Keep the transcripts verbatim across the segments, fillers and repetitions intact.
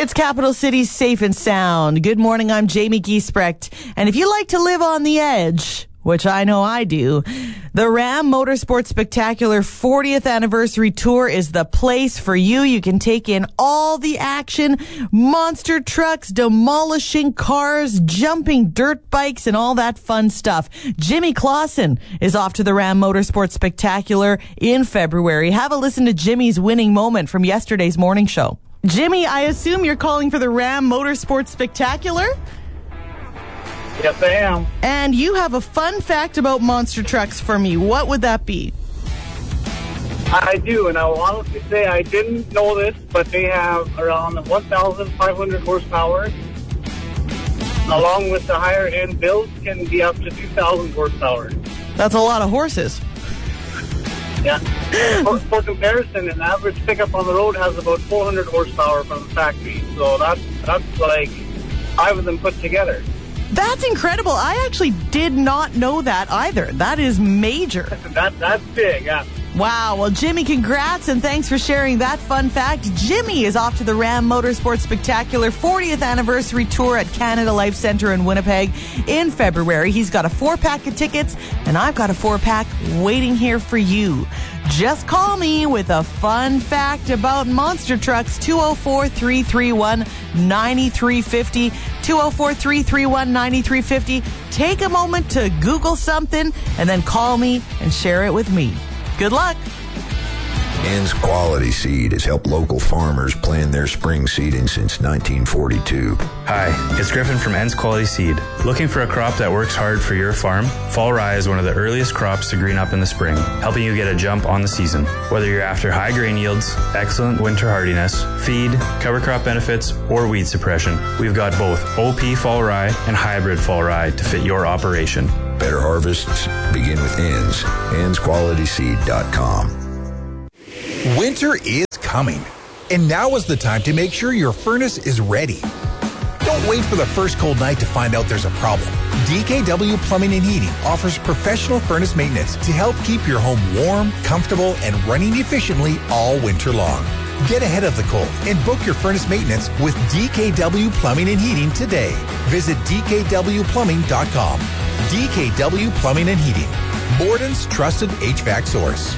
It's Capital City's Safe and Sound. Good morning, I'm Jamie Giesbrecht. And if you like to live on the edge, which I know I do, the Ram Motorsports Spectacular fortieth Anniversary Tour is the place for you. You can take in all the action, monster trucks, demolishing cars, jumping dirt bikes, and all that fun stuff. Jimmy Clausen is off to the Ram Motorsports Spectacular in February. Have a listen to Jimmy's winning moment from yesterday's morning show. Jimmy, I assume you're calling for the Ram Motorsports Spectacular? Yes, I am. And you have a fun fact about monster trucks for me. What would that be? I do, and I will honestly say I didn't know this, but they have around one thousand five hundred horsepower. Along with the higher-end builds, can be up to two thousand horsepower. That's a lot of horses. Yeah. For, for comparison, an average pickup on the road has about four hundred horsepower from the factory. So that's, that's like five of them put together. That's incredible. I actually did not know that either. That is major. that, that's big, yeah. Wow. Well, Jimmy, congrats, and thanks for sharing that fun fact. Jimmy is off to the Ram Motorsports Spectacular fortieth Anniversary Tour at Canada Life Centre in Winnipeg in February. He's got a four-pack of tickets, and I've got a four-pack waiting here for you. Just call me with a fun fact about monster trucks, two oh four, three three one, nine three five oh, two oh four, three three one, nine three five oh. Take a moment to Google something, and then call me and share it with me. Good luck. Ends Quality Seed has helped local farmers plan their spring seeding since nineteen forty-two. Hi, it's Griffin from Ends Quality Seed. Looking for a crop that works hard for your farm? Fall rye is one of the earliest crops to green up in the spring, helping you get a jump on the season. Whether you're after high grain yields, excellent winter hardiness, feed, cover crop benefits, or weed suppression, we've got both O P fall rye and hybrid fall rye to fit your operation. Better harvests begin with Ends. ends quality seed dot com. Winter is coming, and now is the time to make sure your furnace is ready. Don't wait for the first cold night to find out there's a problem. D K W Plumbing and Heating offers professional furnace maintenance to help keep your home warm, comfortable, and running efficiently all winter long. Get ahead of the cold and book your furnace maintenance with D K W Plumbing and Heating today. Visit d k w plumbing dot com. D K W Plumbing and Heating, Borden's trusted H V A C source.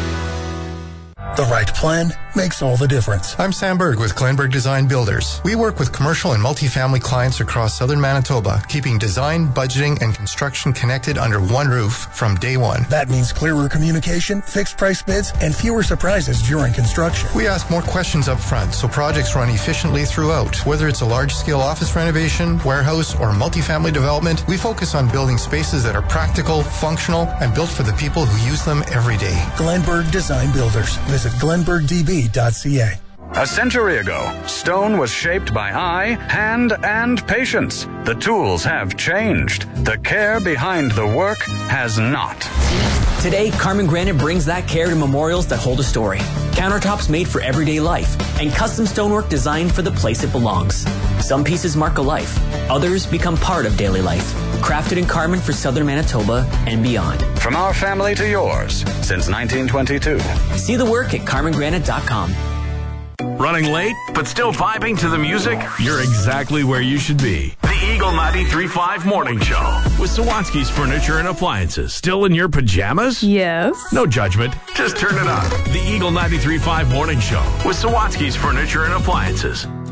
The right plan makes all the difference. I'm Sam Berg with Glenberg Design Builders. We work with commercial and multifamily clients across southern Manitoba, keeping design, budgeting, and construction connected under one roof from day one. That means clearer communication, fixed price bids, and fewer surprises during construction. We ask more questions up front so projects run efficiently throughout. Whether it's a large-scale office renovation, warehouse, or multifamily development, we focus on building spaces that are practical, functional, and built for the people who use them every day. Glenberg Design Builders. Visit glenberg d b dot c a. A century ago, stone was shaped by eye, hand, and patience. The tools have changed. The care behind the work has not. Today, Carmen Granite brings that care to memorials that hold a story. Countertops made for everyday life, and custom stonework designed for the place it belongs. Some pieces mark a life. Others become part of daily life. Crafted in Carmen for southern Manitoba and beyond. From our family to yours, since nineteen twenty-two. See the work at carmen granite dot com. Running late, but still vibing to the music? You're exactly where you should be. The Eagle ninety-three point five Morning Show with Sawatsky's Furniture and Appliances. Still in your pajamas? Yes. No judgment. Just turn it on. The Eagle ninety-three point five Morning Show with Sawatsky's Furniture and Appliances.